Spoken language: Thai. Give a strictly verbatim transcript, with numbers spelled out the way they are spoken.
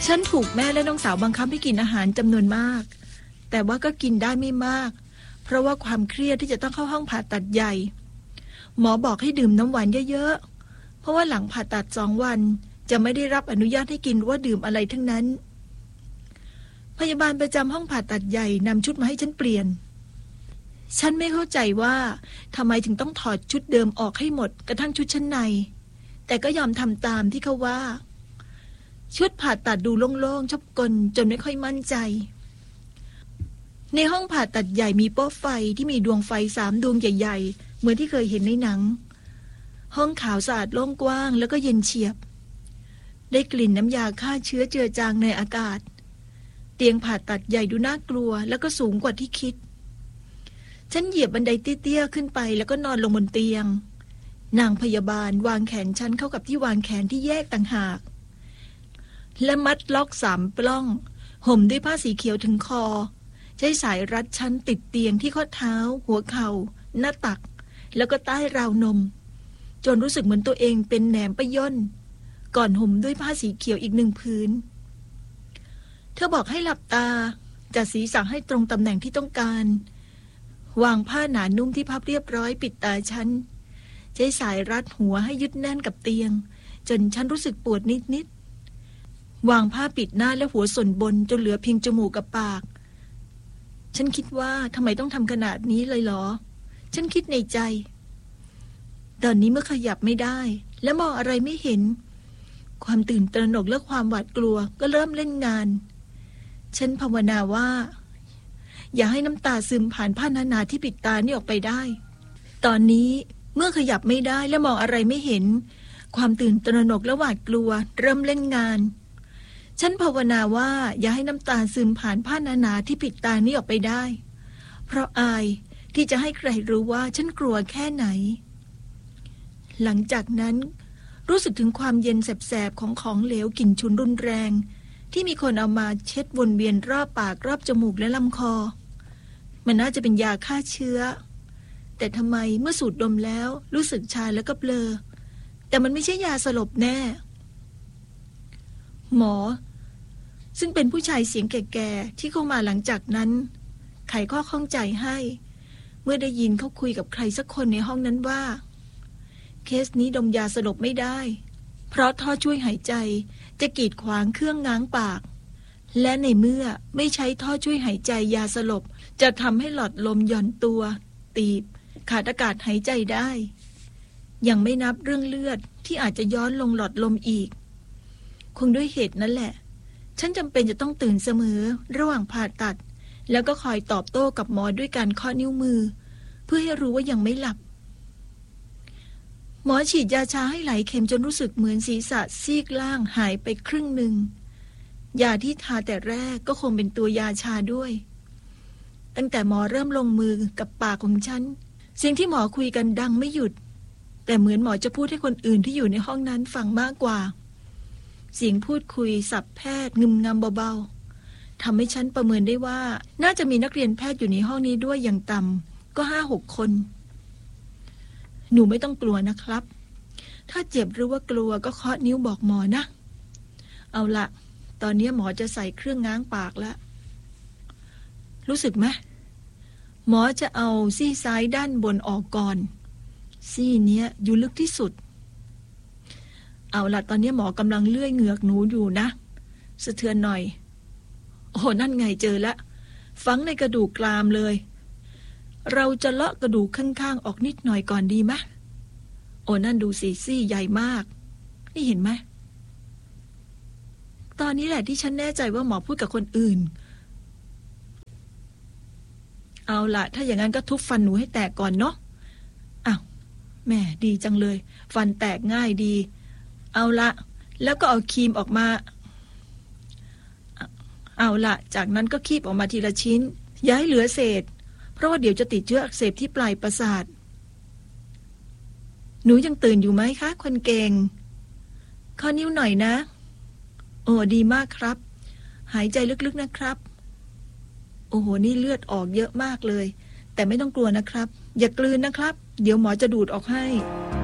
ฉันถูกแม่และน้องสาวบังคับให้กินอาหารจำนวนมากแต่ว่าก็กินได้ไม่มากเพราะว่าความเครียดที่จะต้องเข้าห้องผ่าตัดใหญ่หมอบอกให้ดื่มน้ำหวานเยอะๆเพราะว่าหลังผ่าตัดสองวันจะไม่ได้รับอนุญาตให้กินว่าดื่มอะไรทั้งนั้นพยาบาลประจำห้องผ่าตัดใหญ่นำชุดมาให้ฉันเปลี่ยนฉันไม่เข้าใจว่าทำไมถึงต้องถอดชุดเดิมออกให้หมดกระทั่งชุดชั้นในแต่ก็ยอมทำตามที่เขาว่าชุดผ่าตัดดูโล่งๆชอบกลจนไม่ค่อยมั่นใจในห้องผ่าตัดใหญ่มีโป๊ะไฟที่มีดวงไฟสามดวงใหญ่ๆเหมือนที่เคยเห็นในหนังห้องขาวสะอาดโล่งกว้างแล้วก็เย็นเฉียบได้กลิ่นน้ำยาฆ่าเชื้อเจือจางในอากาศเตียงผ่าตัดใหญ่ดูน่ากลัวแล้วก็สูงกว่าที่คิดฉันเหยียบบันไดเตี้ยๆขึ้นไปแล้วก็นอนลงบนเตียงนางพยาบาลวางแขนฉันเข้ากับที่วางแขนที่แยกต่างหากและมัดล็อกสามปล้องห่มด้วยผ้าสีเขียวถึงคอใช้สายรัดฉันติดเตียงที่ข้อเท้าหัวเข่าหน้าตักแล้วก็ใต้ราวนมจนรู้สึกเหมือนตัวเองเป็นแหนมปะย่นก่อนห่มด้วยผ้าสีเขียวอีกหนึ่งพื้นเธอบอกให้หลับตาจัดศีรษะให้ตรงตำแหน่งที่ต้องการวางผ้าหนานุ่มที่พับเรียบร้อยปิดตาฉันใช้สายรัดหัวให้ยึดแน่นกับเตียงจนฉันรู้สึกปวดนิดๆวางผ้าปิดหน้าและหัวส่วนบนจนเหลือเพียงจมูกกับปากฉันคิดว่าทำไมต้องทำขนาดนี้เลยเหรอฉันคิดในใจตอนนี้เมื่อขยับไม่ได้และมองอะไรไม่เห็นความตื่นตระหนกและความหวาดกลัวก็เริ่มเล่นงานฉันภาวนาว่าอย่าให้น้ำตาซึมผ่านผ้าหนาๆที่ปิดตานี่ออกไปได้ตอนนี้เมื่อขยับไม่ได้และมองอะไรไม่เห็นความตื่นตระหนกและหวาดกลัวเริ่มเล่นงานฉันภาวนาว่าอย่าให้น้ำตาซึมผ่านผ้าหนาๆที่ปิดตานี่ออกไปได้เพราะอายที่จะให้ใครรู้ว่าฉันกลัวแค่ไหนหลังจากนั้นรู้สึกถึงความเย็นแสบๆของของเหลวกลิ่นฉุนรุนแรงที่มีคนเอามาเช็ดวนเวียนรอบปากรอบจมูกและลำคอมันน่าจะเป็นยาฆ่าเชื้อแต่ทำไมเมื่อสูดดมแล้วรู้สึกชาแล้วก็เบลอแต่มันไม่ใช่ยาสลบแน่หมอซึ่งเป็นผู้ชายเสียงแก่ๆที่เข้ามาหลังจากนั้นไขข้อข้องใจให้เมื่อได้ยินเขาคุยกับใครสักคนในห้องนั้นว่าเคสนี้ดมยาสลบไม่ได้เพราะท่อช่วยหายใจจะกีดขวางเครื่องง้างปากและในเมื่อไม่ใช้ท่อช่วยหายใจยาสลบจะทำให้หลอดลมหย่อนตัวตีบขาดอากาศหายใจได้ยังไม่นับเรื่องเลือดที่อาจจะย้อนลงหลอดลมอีกคงด้วยเหตุนั้นแหละฉันจำเป็นจะต้องตื่นเสมอระหว่างผ่าตัดแล้วก็คอยตอบโต้กับหมอด้วยการเคาะนิ้วมือเพื่อให้รู้ว่ายังไม่หลับหมอฉีดยาชาให้ไหลเข็มจนรู้สึกเหมือนศีรษะซีกล่างหายไปครึ่งหนึ่งยาที่ทาแต่แรกก็คงเป็นตัวยาชาด้วยตั้งแต่หมอเริ่มลงมือกับปากของฉันสิ่งที่หมอคุยกันดังไม่หยุดแต่เหมือนหมอจะพูดให้คนอื่นที่อยู่ในห้องนั้นฟังมากกว่าเสียงพูดคุยสับแพทย์งึมงำเบาๆทำให้ฉันประเมินได้ว่าน่าจะมีนักเรียนแพทย์อยู่ในห้องนี้ด้วยอย่างต่ำก็ห้าหกคนหนูไม่ต้องกลัวนะครับถ้าเจ็บหรือว่ากลัวก็เคาะนิ้วบอกหมอนะเอาละตอนนี้หมอจะใส่เครื่องง้างปากแล้วรู้สึกไหมหมอจะเอาซี่ซ้ายด้านบนออกก่อนซี่เนี้ยอยู่ลึกที่สุดเอาละตอนนี้หมอกำลังเลื่อยเหงือกหนูอยู่นะสะเทือนหน่อยโอ้นั่นไงเจอละฝังในกระดูกกรามเลยเราจะเลาะกระดูกข้างๆออกนิดหน่อยก่อนดีไหมโอ้นั่นดูสิซี่ใหญ่มากนี่เห็นไหมตอนนี้แหละที่ฉันแน่ใจว่าหมอพูดกับคนอื่นเอาละถ้าอย่างนั้นก็ทุบฟันหนูให้แตกก่อนเนาะอ้าวแม่ดีจังเลยฟันแตกง่ายดีเอาละแล้วก็เอาครีมออกมาเอาละจากนั้นก็คีบออกมาทีละชิ้นอย่าให้เหลือเศษเพราะว่าเดี๋ยวจะติดเชื้ออักเสบที่ปลายประสาทหนูยังตื่นอยู่ไหมคะคนเก่งข้อนิ้วหน่อยนะโอ้ดีมากครับหายใจลึกๆนะครับโอ้โหนี่เลือดออกเยอะมากเลยแต่ไม่ต้องกลัวนะครับอย่ากลืนนะครับเดี๋ยวหมอจะดูดออกให้